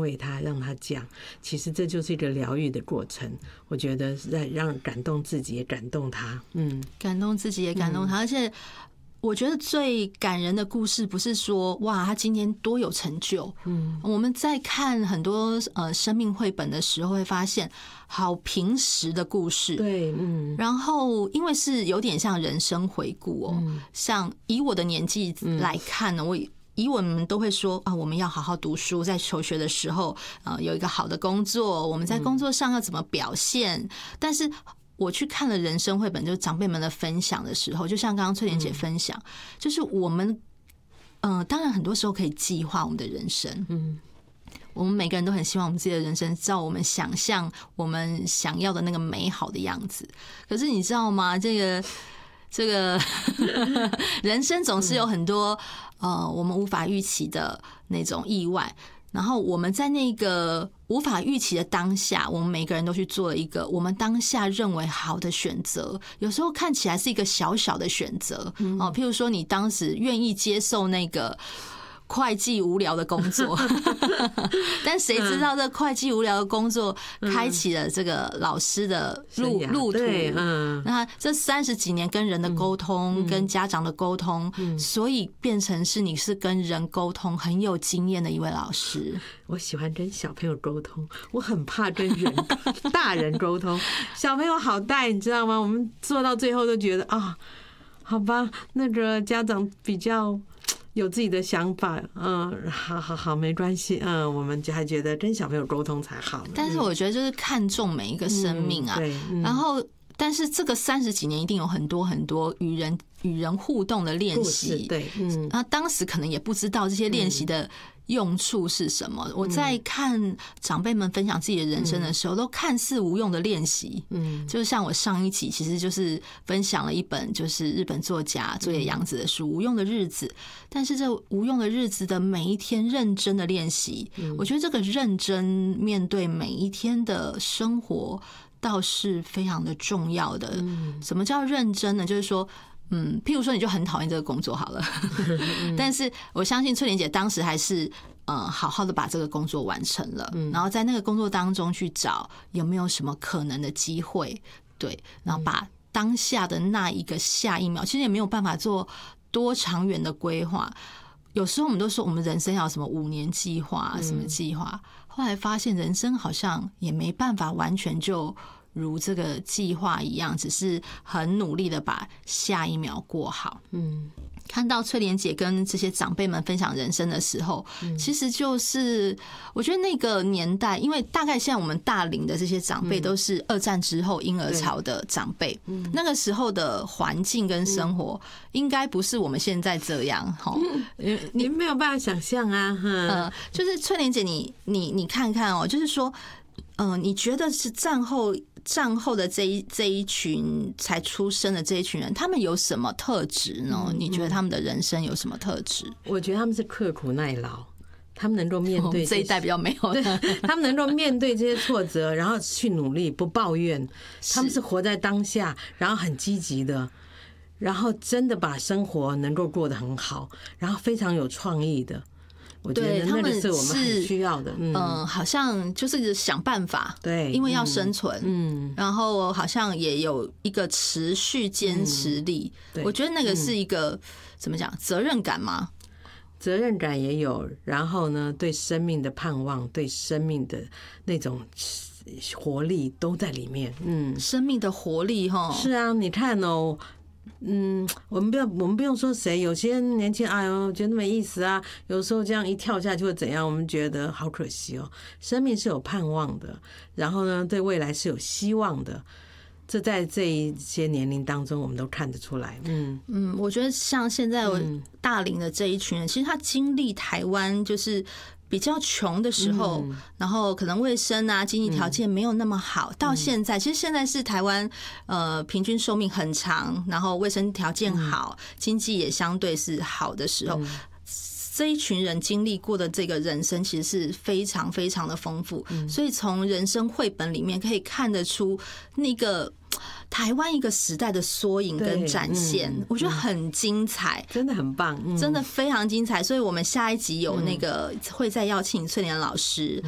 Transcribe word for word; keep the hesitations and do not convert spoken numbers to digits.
慰他，让他讲，其实这就是一个疗愈的过程。我觉得在让感动自己也感动他，嗯， 感动自己也感动他，而且。我觉得最感人的故事不是说哇他今天多有成就，嗯，我们在看很多呃生命绘本的时候会发现好平实的故事， 对，嗯， 然后因为是有点像人生回顾哦，嗯、像以我的年纪来看呢，我以我们都会说啊，我们要好好读书，在求学的时候呃有一个好的工作，我们在工作上要怎么表现，嗯、但是。我去看了人生绘本，就是长辈们的分享的时候，就像刚刚翠莲姐分享，嗯、就是我们，嗯、呃，当然很多时候可以计划我们的人生，嗯，我们每个人都很希望我们自己的人生照我们想象我们想要的那个美好的样子。可是你知道吗？这个这个人生总是有很多呃我们无法预期的那种意外。然后我们在那个无法预期的当下，我们每个人都去做了一个我们当下认为好的选择，有时候看起来是一个小小的选择哦，譬如说你当时愿意接受那个会计无聊的工作，但谁知道这会计无聊的工作开启了这个老师的路路途。嗯，那这三十几年跟人的沟通，跟家长的沟通，所以变成是你是跟人沟通很有经验的一位老师。 我喜欢跟小朋友沟通，我很怕跟人大人沟通。小朋友好带，你知道吗？我们做到最后都觉得啊，好吧，那个家长比较。有自己的想法，嗯，好好好，没关系，嗯，我们就还觉得跟小朋友沟通才好。 但是我觉得就是看重每一个生命啊，嗯对嗯、然后，但是这个三十几年一定有很多很多与人与人互动的练习， 对，嗯， 那当时可能也不知道这些练习的用处是什么。我在看长辈们分享自己的人生的时候，都看似无用的练习。嗯，就像我上一集其实就是分享了一本就是日本作家佐野洋子的书《无用的日子》，但是这无用的日子的每一天认真的练习，我觉得这个认真面对每一天的生活倒是非常的重要的。什么叫认真呢？就是说。嗯，譬如说你就很讨厌这个工作好了，但是我相信翠莲姐当时还是呃好好的把这个工作完成了，然后在那个工作当中去找有没有什么可能的机会，对，然后把当下的那一个下一秒，其实也没有办法做多长远的规划。有时候我们都说我们人生要什么五年计划，什么计划，后来发现人生好像也没办法完全就。如这个计划一样，只是很努力的把下一秒过好。嗯，看到翠莲姐跟这些长辈们分享人生的时候，嗯、其实就是我觉得那个年代，因为大概现在我们大龄的这些长辈都是二战之后婴儿潮的长辈，嗯、那个时候的环境跟生活应该不是我们现在这样。哈、 嗯，你没有办法想象啊。 呃，就是翠莲姐你，你你你看看哦，就是说，嗯、呃，你觉得是战后？战后的这一这一群才出生的这一群人，他们有什么特质呢？你觉得他们的人生有什么特质？ 我觉得他们是刻苦耐劳，他们能够面对 这,、 哦、这一代比较没有， 他们能够面对这些挫折，然后去努力，不抱怨。他们是活在当下，然后很积极的，然后真的把生活能够过得很好，然后非常有创意的。我觉得那个是我们很需要的， 嗯、呃，好像就是想办法， 对， 因为要生存，嗯，然后好像也有一个持续坚持力，嗯、我觉得那个是一个、嗯、怎么讲，责任感吗？ 责任感也有，然后呢，对生命的盼望，对生命的那种活力都在里面，嗯， 生命的活力哈， 是啊，你看哦。嗯，我们不要，我们不用说谁，有些年轻，哎呦，觉得没意思啊。有时候这样一跳下去会怎样？我们觉得好可惜哦。生命是有盼望的，然后呢，对未来是有希望的。这在这一些年龄当中，我们都看得出来。嗯嗯，我觉得像现在大龄的这一群人，其实他经历台湾就是比较穷的时候，嗯、然后可能卫生啊、经济条件没有那么好，嗯、到现在，其实现在是台湾呃平均寿命很长，然后卫生条件好，嗯、经济也相对是好的时候。嗯，这一群人经历过的这个人生其实是非常非常的丰富，嗯、所以从人生绘本里面可以看得出那个台湾一个时代的缩影跟展现，嗯、我觉得很精彩， 真的很棒，嗯、 真的非常精彩。所以我们下一集有那个会再邀请翠莲老师。